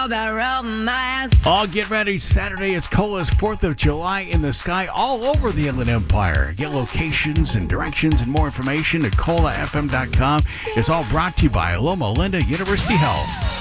all that romance. Oh, get ready. Saturday is Cola's 4th of July in the sky all over the Inland Empire. Get locations and directions and more information at colafm.com. It's all brought to you by Loma Linda University Health.